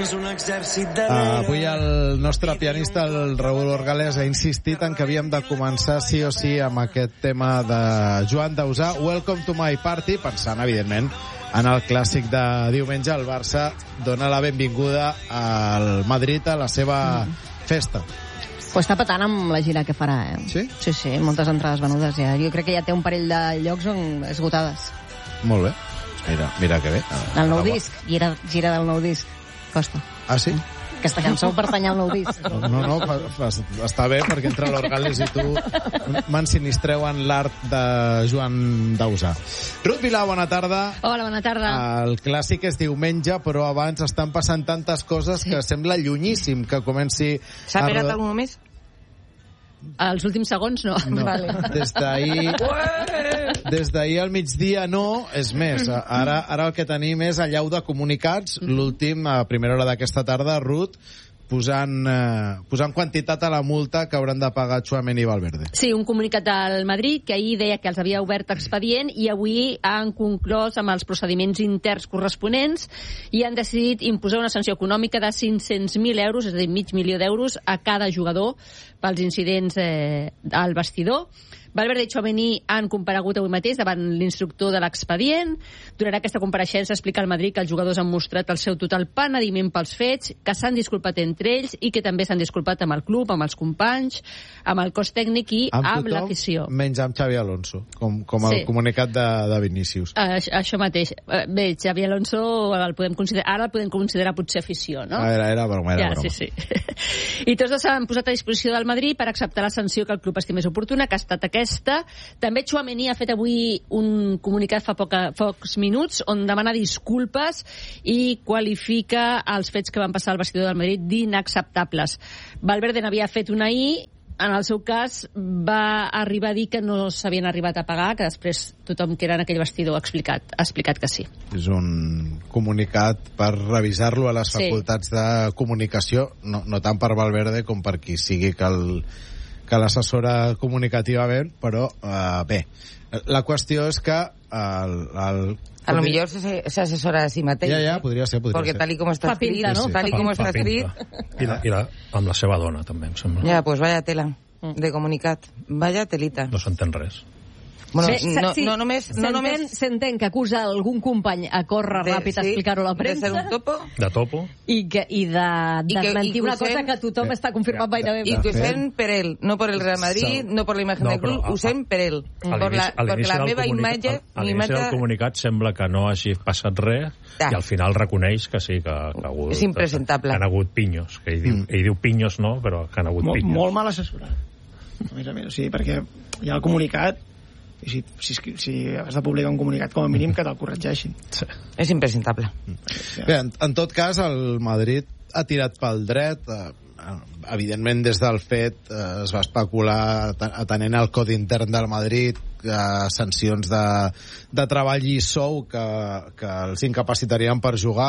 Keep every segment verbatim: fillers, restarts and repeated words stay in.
Uh, avui el nostre pianista, el Raúl Orgales, ha insistit en que havíem de començar sí o sí amb aquest tema de Joan Dausà, Welcome to my party, pensant, evidentment, en el clàssic de diumenge. El Barça dona la benvinguda al Madrid a la seva festa. Ho està patant amb la gira que farà, eh? Sí? Sí, sí, moltes entrades venudes ja. Jo crec que ja té un parell de llocs on esgotades. Molt bé. Mira, mira que bé. El nou disc, gira, gira del nou disc. Costa. Ah, sí? Aquesta cançó pertany al nou disc. No, no, fa, fa, està bé, perquè entre l'Orgales i tu m'ensinistreu en l'art de Joan Dausà. Ruth Vilà, bona tarda. Hola, bona tarda. El clàssic és diumenge, però abans estan passant tantes coses sí. que sembla llunyíssim que comenci... S'ha a... pegat algun més? Els últims segons, no. no. Vale. Des d'ahir... Des d'ahir al migdia no, és més. Ara, ara el que tenim és allau de comunicats. L'últim, a primera hora d'aquesta tarda, Ruth, posant, eh, posant quantitat a la multa que hauran de pagar Tchouaméni i Valverde. Sí, un comunicat del Madrid que ahir deia que els havia obert expedient i avui han conclòs amb els procediments interns corresponents i han decidit imposar una sanció econòmica de cinc-cents mil euros, és a dir, mig milió d'euros a cada jugador pels incidents eh, al vestidor. Valverde i Tchouaméni han comparegut avui mateix davant l'instructor de l'expedient. Durant aquesta compareixença explica al Madrid que els jugadors han mostrat el seu total penediment pels fets, que s'han disculpat entre ells i que també s'han disculpat amb el club, amb els companys, amb el cos tècnic i amb, amb l'afició. Menys amb Xavi Alonso, com, com el sí. comunicat de, de Vinícius. Uh, això mateix. Uh, bé, Xavi Alonso el podem considerar, ara el podem considerar potser afició, no? Era, era broma, era ja, broma. Sí, sí. I tots dos s'han posat a disposició del Madrid per acceptar la sanció que el club estimés oportuna, que ha estat aquesta. També Tchouaméni ha fet avui un comunicat fa poca, pocs minuts on demana disculpes i qualifica els fets que van passar al vestidor del Madrid d'inacceptables. Valverde n'havia fet una ahir. En el seu cas, va arribar a dir que no s'havien arribat a pagar, que després tothom que era en aquell vestidor ha explicat, ha explicat que sí. És un comunicat per revisar-lo a les sí. facultats de comunicació, no, no tant per Valverde com per qui sigui que el que l'assessora comunicativament, però uh, bé, la qüestió és que el, el... a lo millor s'assessora a si mateix. Ja, ja, podria ser, podria Porque ser. tal y como está escrit, pinta, ¿no? tal y como está escrit... I, la, i la, amb la seva dona, també, em sembla. Ja, pues vaya tela de comunicat. Vaya telita. No s'entén res. Bueno, sí, no, sí, no només... No només... S'entén que acusa algun company a córrer de, ràpid a sí, explicar-ho a la premsa. De ser un topo. De topo. I, que, i de desmentir una cosa usem, que tothom està confirmant gairebé. I que ho fem per ell, no per el Real Madrid, no per la imatge no, del club, ho fem per ell. Per la, perquè la meva imatge... A l'inici del comunicat sembla que no hagi passat res ja. I al final reconeix que sí, que, que ha hagut... És impresentable. Que han hagut pinyos. Que ell diu, mm. ell diu pinyos no, però que han hagut Mol, pinyos. Molt mal assessorat. A més a més, o sigui, perquè hi ha el comunicat i si, si, si has de publicar un comunicat com a mínim que te'l corregeixin. Sí. És impresentable. Bé, en, en tot cas, el Madrid ha tirat pel dret. Eh, evidentment, des del fet eh, es va especular atenent al codi intern del Madrid, eh, sancions de, de treball i sou que, que els incapacitarien per jugar.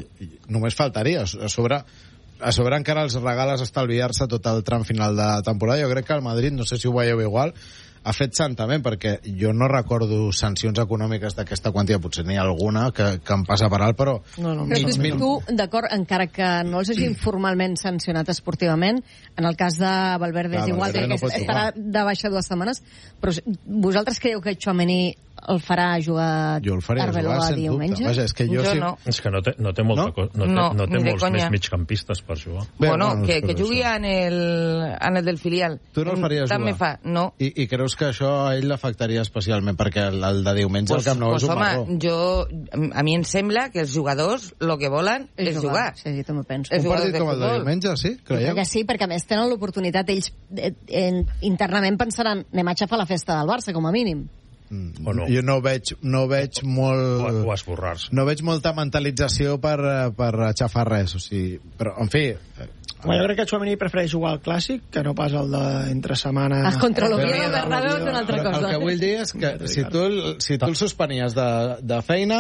Només faltaria. A sobre... A sobre encara els regales estalviar-se tot el tram final de temporada. Jo crec que el Madrid, no sé si ho veieu igual, ha fet santament, perquè jo no recordo sancions econòmiques d'aquesta quantia, potser n'hi ha alguna que, que em passa per alt, però... No, no, però tu, tu d'acord, encara que no els hagin formalment sancionat esportivament, en el cas de Valverde és igual, que no estarà de baixa dues setmanes, però vosaltres creieu que Tchouaméni el farà jugar jo el faria Arbeloa jugar, sens diumenge? dubte. Vaja, és que jo, jo sí... no. És que no té, no té, molta no? Co no té, no, no té molts conya. més migcampistes per jugar. Bé, bueno, bueno, que, que jugui en el, en el del filial. Tu no el faries Tant jugar? me fa, no. I, I creus que això a ell l'afectaria especialment? Perquè el, el de diumenge pues, al Camp Nou pues, és un home, marró. jo, a mi em sembla que els jugadors el que volen és, és jugar. jugar. Sí, sí, també penso. És Un partit de com el de futbol. diumenge, sí? Creieu? Que sí, perquè a més tenen l'oportunitat, ells eh, eh, internament pensaran anem a xafar la festa del Barça, com a mínim. Mm, O no. Jo no veig, no veig molt... O, o esborrar-se. No veig molta mentalització per, per aixafar res, o sigui... Però, en fi... Home, jo crec que Tchouaméni prefereix jugar al clàssic que no pas el d'entre setmana. Ah, contra Però- l'Oviedo Bernabéu és una altra Però cosa. el que vull dir és que si tu, el- si tu el suspenies de, de feina,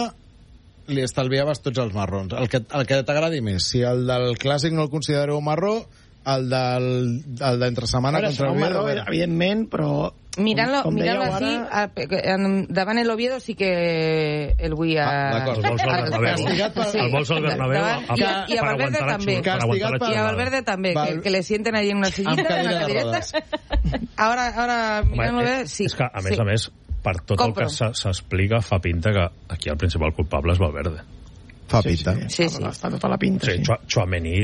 li estalviaves tots els marrons. El que, el que t'agradi més. Si el del clàssic no el considereu marró, el del el d'entre setmana Ara, contra serà un l'Oviedo... marró, evidentment, però Mirant-lo mirant així, ara... davant el Oviedo sí que el vull a... Ah, d'acord, vols al Bernabéu. Sí. El vols al Bernabéu a, a, a, I a Valverde també. I a Valverde també, que, que le sienten allí en una sillita, en una cadireta. Ahora, ahora mirant-lo bé, sí. És que, a més sí. a més, per tot Compro. el que s'explica, fa pinta que aquí el principal culpable és Valverde. Fa pinta. Sí, sí. Està tota la pinta, sí. sí. Tchouaméni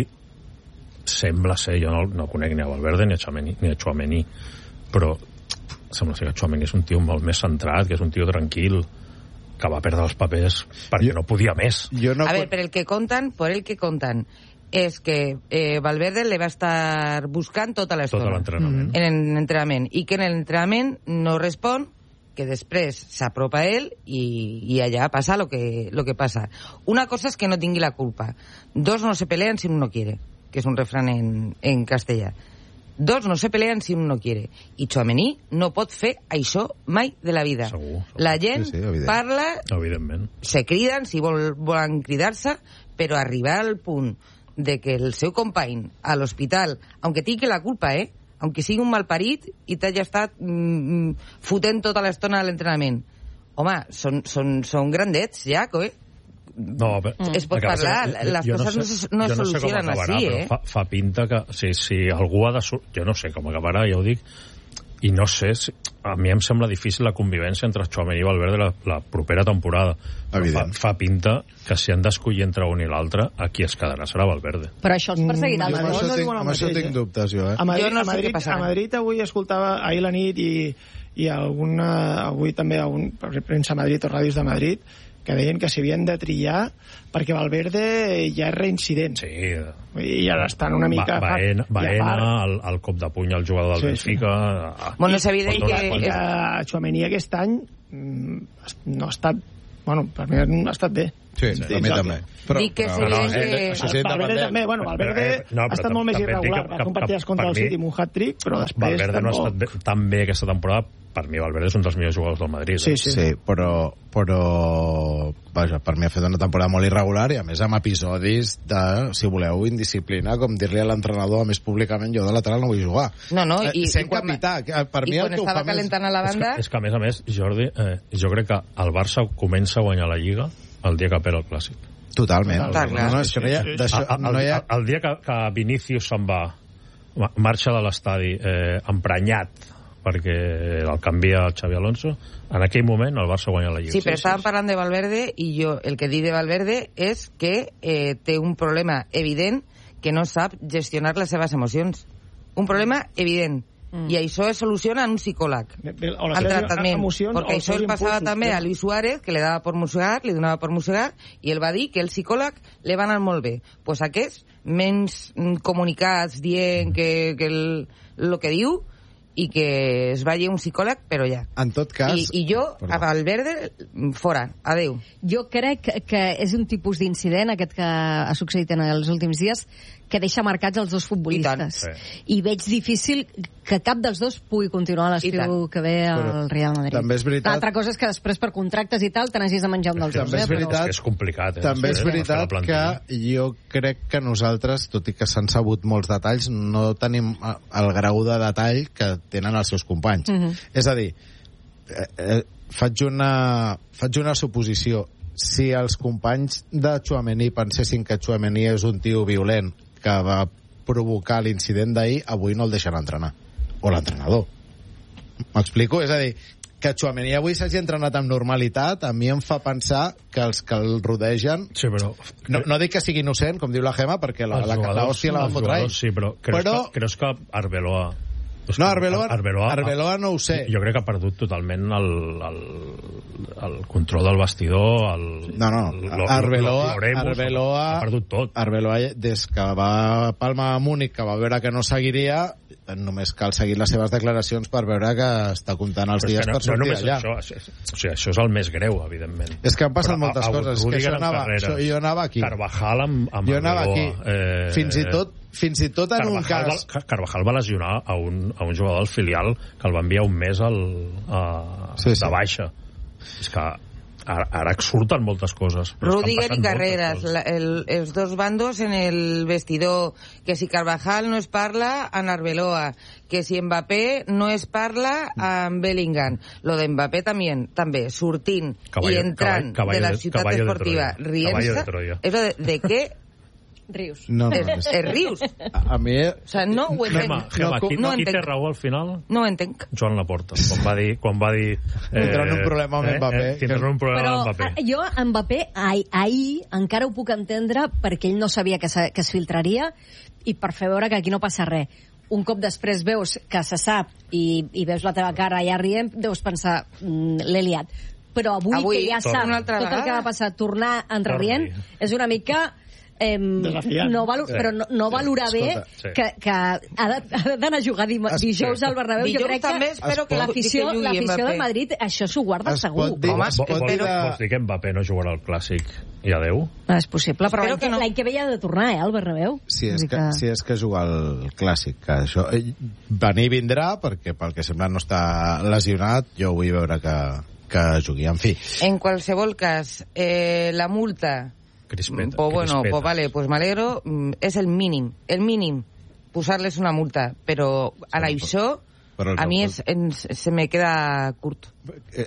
sembla ser, jo no, no conec ni a Valverde ni a Tchouaméni, ni a Tchouaméni, però sembla ser que Tchouaméni és un tio molt més centrat, que és un tio tranquil, que va perdre els papers perquè jo, no podia més. Jo no a ver, per el que contan, por el que contan, és que eh, Valverde le va estar buscant tota l'estona. Tot l'entrenament. Mm-hmm. En l'entrenament. I que en l'entrenament no respon, que després s'apropa a ell i, i allà passa lo que, lo que passa. Una cosa és que no tingui la culpa. Dos no se pelean si uno no quiere, que és un refrán en, en castellà. Dos no se pelean si uno no quiere. I Tchouaméni no pot fer això mai de la vida. Segur, segur. La gent sí, sí, parla, evidentment. se criden si vol, volen cridar-se, però arribar al punt de que el seu company a l'hospital, aunque tingui la culpa, eh, aunque sigui un malparit i t'hagi estat mm, fotent tota l'estona de l'entrenament. Home, són, són, són grandets, ja, eh? No, però, mm. Es pot parlar, jo, les jo coses no, sé, no, no es solucionen no sé acabarà, així, eh? Fa, fa pinta que si, si algú ha de... Jo no sé com acabarà, ja ho dic, i no sé, si, a mi em sembla difícil la convivència entre Tchouaméni i Valverde la, la propera temporada. Fa, fa pinta que si han d'escollir entre un i l'altre, a qui es quedarà serà Valverde. Però això els perseguirà. Mm, amb això, no tinc, amb això tinc dubtes, jo, eh? A Madrid, jo no a Madrid, sé a Madrid avui escoltava ahir la nit i, i alguna, avui també algun, per premsa Madrid o ràdios de Madrid, que deien que s'havien de trillar perquè Valverde ja és reincident. Sí. I ja estan una mica... Va, Baena, Baena el, el cop de puny al jugador del sí, Benfica... Sí. Bueno, és evident que... que Tchouaméni aquest any no ha estat... Bueno, per mi no ha estat bé. Sí, sí, a mi també. Però, Dic que és però, evident no, que... això sí, Valverde també, bueno, Valverde eh, no, ha estat molt més irregular. Va fer un partit contra el City amb un hat-trick, però després Valverde tampoc... no ha estat bé, tan bé aquesta temporada. Per mi Valverde és un dels millors jugadors del Madrid. Sí, eh? sí. sí però, però vaja, per mi ha fet una temporada molt irregular i a més amb episodis de, si voleu, indisciplina, com dir-li a l'entrenador a més públicament, jo de lateral no vull jugar. No, no, i, eh, sent i quan, capità, per i mi quan estava calentant a la banda... És que, és que a més a més, Jordi, eh, jo crec que el Barça comença a guanyar la Lliga el dia que perd el Clàssic. Totalment. Totalment. No, no, és que no hi ha... D'això, el, no hi ha... el, el dia que, que Vinícius se'n va, marxa de l'estadi eh, emprenyat perquè el canvia el Xavi Alonso, en aquell moment el Barça guanya la Lliga. Sí, però estàvem parlant de Valverde i jo el que dic de Valverde és que eh, té un problema evident que no sap gestionar les seves emocions. Un problema evident. Mm. I això es soluciona en un psicòleg. O al tractament. Perquè això es passava també a Luis Suárez, que le dava por mossegar, li donava por mossegar, i ell va dir que el psicòleg li va anar molt bé. Doncs pues aquests, menys comunicats dient que, que el, el que diu, i que es vagi un psicòleg, però ja. En tot cas... I, i jo, Perdó. a Valverde, fora. Adéu. Jo crec que és un tipus d'incident, aquest que ha succeït en els últims dies, que deixa marcats els dos futbolistes. I, I veig difícil que cap dels dos pugui continuar l'estiu que ve al Real Madrid. També és veritat... L'altra cosa és que després per contractes i tal te n'hagis de menjar un dels dos. També és veritat, però... és complicat. Eh? També és veritat que jo crec que nosaltres, tot i que s'han sabut molts detalls, no tenim el grau de detall que tenen els seus companys. Uh-huh. És a dir, eh, eh, faig, una, faig una suposició. Si els companys de Tchouaméni pensessin que Tchouaméni és un tio violent que va provocar l'incident d'ahir, avui no el deixen entrenar. O l'entrenador. M'explico? És a dir, que Tchouaméni avui s'hagi entrenat amb normalitat, a mi em fa pensar que els que el rodegen... Sí, però... No, no dic que sigui innocent, com diu la Gema, perquè la, la, la hòstia la va fotre ell. Sí, però creus, però... que, creus que Arbeloa... No, Arbeloa, Arbeloa, Arbeloa no ho sé. Jo crec que ha perdut totalment el, el, el control del vestidor, el, no, no, lo, Arbeloa, lo, lo Arbeloa, ha perdut tot. Arbeloa, des que va a Palma a Múnich, que va veure que no seguiria, només cal seguir les seves declaracions per veure que està comptant els dies no, per sortir no allà. Això, això, o sigui, això és el més greu, evidentment. És que han passat Però moltes a, a coses. Que això anava, carreres, això, jo anava aquí. Carvajal amb, amb jo anava Arbeloa. aquí. Eh, fins i tot fins i tot en Carvajal un cas... Va, Carvajal va lesionar a un, a un jugador del filial que el va enviar un mes al, a, sí, sí. de baixa. És que ara, ara surten moltes coses. Rudiger i Carreras, la, el, els dos bandos en el vestidor, que si Carvajal no es parla amb Arbeloa, que si Mbappé no es parla amb Bellingham. Lo de Mbappé també, també sortint caballo, i entrant caballo, caballo de la ciutat esportiva rient-se. És de, de què rius. No, no, és, és rius. A, a mi... O sigui, no ho entenc. Gema, Gema, qui, no qui té raó al final? No ho entenc. Joan Laporta, quan va dir... Quan va dir eh, tindran un problema amb Mbappé. Eh, tindran un problema Però, amb Mbappé. Jo, Mbappé, ahir, ahir encara ho puc entendre perquè ell no sabia que, que es filtraria i per fer veure que aquí no passa res. Un cop després veus que se sap i, i veus la teva cara ja rient, deus pensar, mm, l'he liat. Però avui, avui que ja sap tot el que va passar, tornar enrarient, és una mica... Eh, no valo, sí. Però no, no valorar sí. bé sí. que, que ha d'anar a jugar dijous al Bernabéu. Jo crec que, que l'afició del Madrid això s'ho guarda es segur. Dir, Home, vols, vols, dir, vols dir que Mbappé no jugarà al Clàssic i adeu? És possible, però l'any que, no. que ve ja ha de tornar eh, al Bernabéu. Si és, que, que... si és que jugar al Clàssic, que això venir vindrà, perquè pel que sembla no està lesionat, jo vull veure que, que jugui. En fi. En qualsevol cas, eh, la multa... Crispeta, pues bueno, crispeta. pues vale, pues me alegro, es el mínim, el mínim, posar-les una multa, però ara això, a mi es, ens, se me queda curt. Eh,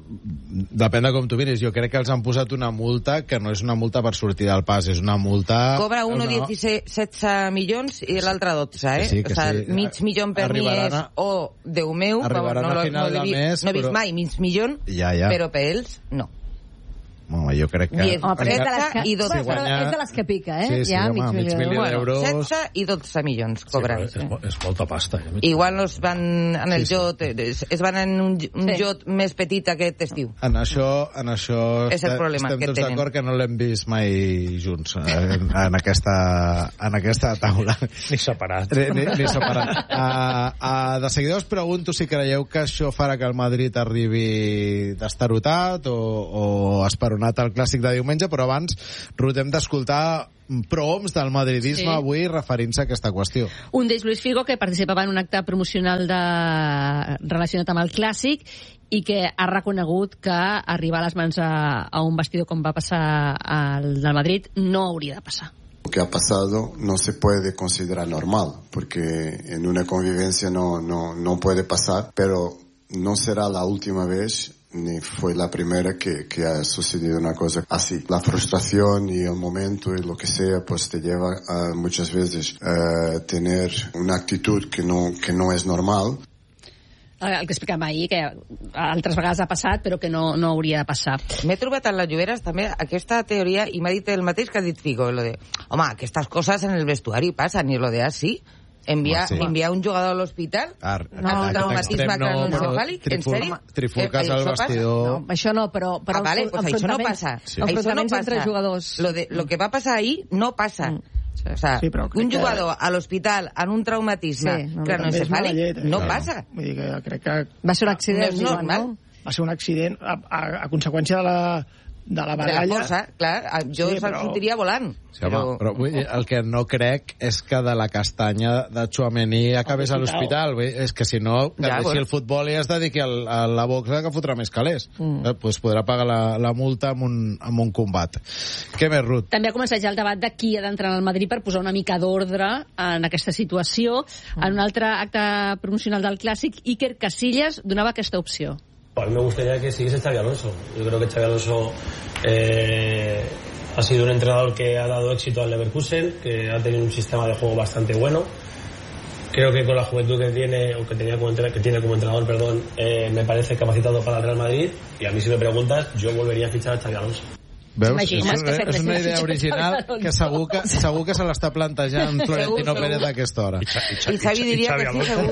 depèn de com tu miris, jo crec que els han posat una multa que no és una multa per sortir del pas, és una multa... Cobra uno no. setze milions i l'altre dotze, eh? Sí, sí, o sigui, sí. mig milió per mi és, a... o Déu meu, arribaran no, a final no, no, de mes, no he vist però... mai mig milió, ja, ja. però per ells, no. Home, jo crec que... diez, home, setze i dotze. Si guanya... És de les que pica, eh? Sí, sí, ja, home, mig milió d'euros... Bueno, setze i dotze milions cobren. Sí, és, és molta pasta. Ja. Igual no es van en el sí, sí. jot, es, es van en un, un sí. jot més petit aquest estiu. En això, en això és el problema estem que tots tenen. d'acord que no l'hem vist mai junts en, en, aquesta, en aquesta taula. Ni separat. Ni, ni, ni separat. Uh, uh, de seguida us pregunto si creieu que això farà que el Madrid arribi destarotat o, o esperonat al Clàssic de diumenge, però abans, Ruth, hem d'escoltar prohoms del madridisme sí. avui referint-se a aquesta qüestió. Un d'ells, Luis Figo, que participava en un acte promocional de... relacionat amb el Clàssic i que ha reconegut que arribar a les mans a, a un vestidor com va passar al del Madrid no hauria de passar. Lo que ha pasado no se puede considerar normal, porque en una convivencia no, no, no puede pasar, pero no será la última vez ni fue la primera que, que ha sucedido una cosa así. La frustración y el momento y lo que sea pues te lleva a muchas veces a tener una actitud que no, que no es normal. El que explicàvem ahir, que altres vegades ha passat, però que no, no hauria de passar. M'he trobat en les Lloberes també aquesta teoria, i m'ha dit el mateix que ha dit Figo, lo de, home, aquestes coses en el vestuari passen, i lo de, ah, sí? Enviar, sí. enviar un jugador a l'hospital Ar, no, amb traumatisme cranioencefàlic, no, en sèrio? Trifulques al vestidor... No, això no, però... però ah, vale, pues això no passa. Sí. Això no passa. Lo, de, lo que va passar ahir no passa. Mm. O sea, sí, un jugador que... a l'hospital amb un traumatisme sí, no, cranioencefàlic eh? no claro. passa. Vull dir que crec que... Va ser un accident. No és normal. No? Va ser un accident a, a, a conseqüència de la... de la baralla. De la força, clar, jo sí, però... sortiria volant. Sí, però... Home, però vull dir, el que no crec és que de la castanya de Tchouaméni acabés a l'hospital. És que si no, que ja, deixi el futbol i es dediqui a la boxa, que fotrà més calés. Mm. Eh, pues podrà pagar la, la multa amb un, amb un combat. Què més, Ruth? També ha començat ja el debat de qui ha d'entrar al Madrid per posar una mica d'ordre en aquesta situació. Mm. En un altre acte promocional del Clàssic, Iker Casillas donava aquesta opció. A mí me gustaría que siguiese Xabi Alonso. Yo creo que Xabi Alonso eh, ha sido un entrenador que ha dado éxito al Leverkusen, que ha tenido un sistema de juego bastante bueno. Creo que con la juventud que tiene, o que tenía como entrenador, que tiene como entrenador, perdón, eh, me parece capacitado para el Real Madrid. Y a mí, si me preguntas, yo volvería a fichar a Xabi Alonso. Veus? És, és una idea original que segur que, segur que se l'està plantejant Florentino Pérez a aquesta hora. I Xavi diria que sí, segur.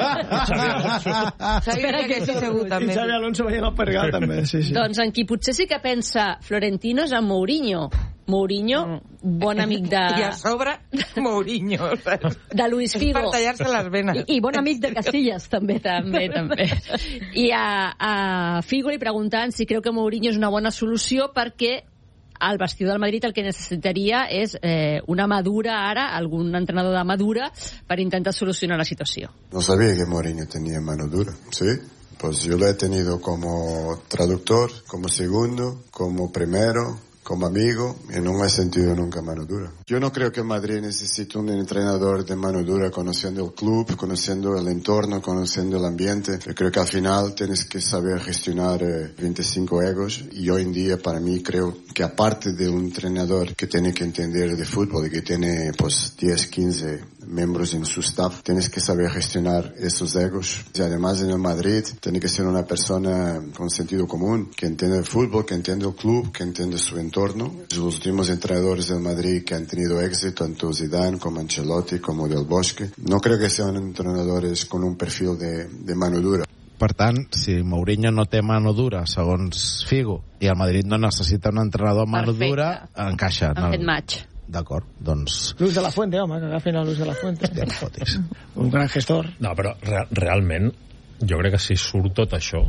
Xavi diria que sí, segur, també. I Xavi Alonso veient el Pergal, també. Sí, sí. Doncs en qui potser sí que pensa Florentino és en Mourinho. Mourinho, bon amic de... I a sobre, Mourinho. De Luis Figo. Per tallar-se les venes. I, I bon amic de Casillas, també. També, també. I a, a Figo li preguntant si creu que Mourinho és una bona solució perquè al vestidor del Madrid el que necessitaria és eh, una madura ara, algun entrenador de madura per intentar solucionar la situació. No sabia que Mourinho tenia mano dura, sí? pues yo lo he tenido como traductor, como segundo, como primero, como amigo, y no me he sentido nunca mano dura. Yo no creo que el Madrid necesite un entrenador de mano dura conociendo el club, conociendo el entorno, conociendo el ambiente. Yo creo que al final tienes que saber gestionar eh, veinticinco egos, y hoy en día para mí creo que aparte de un entrenador que tiene que entender de fútbol y que tiene pues diez, quince miembros en su staff, tienes que saber gestionar esos egos. Y además en el Madrid tiene que ser una persona con sentido común, que entiende el fútbol, que entiende el club, que entiende su entorno. Los últimos entrenadores del Madrid que han tenido éxito, tanto Zidane como Ancelotti como Del Bosque, no creo que sean entrenadores con un perfil de, de mano dura. Per tant, si Mourinho no té mano dura, segons Figo, i el Madrid no necessita un entrenador amb mano Perfecte. dura, encaixa. En aquest match. D'acord, doncs... Luis de la Fuente, home, que agafin a Luis de la Fuente. Ja no fotis. Un gran gestor. No, però re realment, jo crec que si surt tot això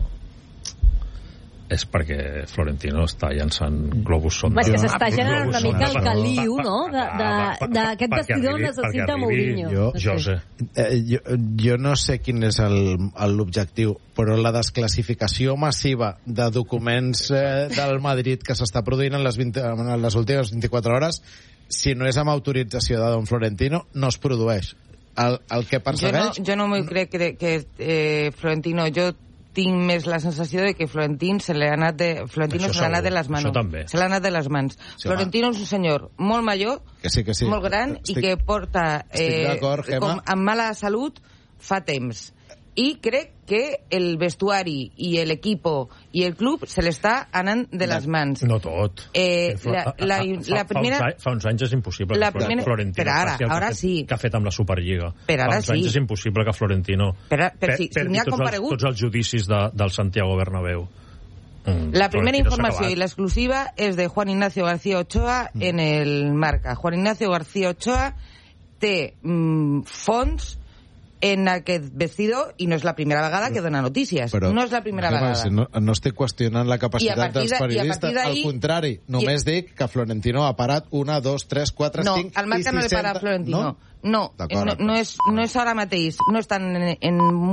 és perquè Florentino està llançant globus sonda. És que s'està generant una mica el caliu, no? D'aquest vestidor necessita Mourinho. Jo, jo sé. Eh, jo, jo no sé quin és l'objectiu, però la desclassificació massiva de documents eh, del Madrid que s'està produint en les, vint, en les últimes vint-i-quatre hores, si no és amb autorització de Don Florentino, no es produeix. El, el que persegueix... Jo no, jo no m'ho crec que, que eh, Florentino... Jo tinc més la sensació de que Florentino se l'ha anat de, Florentino se l'ha anat de les mans. Se l'ha anat de les mans. Sí, Florentino és un senyor molt major, que sí, que sí. molt gran, estic, i que porta eh, com, amb mala salut fa temps. I crec que el vestuari i l'equipo i el club se l'està anant de les mans. No tot. Eh, la, la, la primera... Fa, fa uns anys és impossible la que primera... Florentino ara, faci el ara que, sí. que ha fet amb la Superliga. Per ara fa uns sí. anys és impossible que Florentino per, per, si, perdi si tots, els, tots els judicis de, del Santiago Bernabéu. Mm, la primera informació i l'exclusiva és de Juan Ignacio García Ochoa mm. en el Marca. Juan Ignacio García Ochoa té mm, fons en aquest vestidor i no és la primera vegada que dona notícies. Però, no és la primera no, vegada. No, no estic qüestionant la capacitat de, dels periodistes, al contrari, només i... dic que Florentino ha parat una, dos, tres, quatre, no, cinc al Marca no le para Florentino. No, no, no, no, és, no és ara mateix, no estan en, en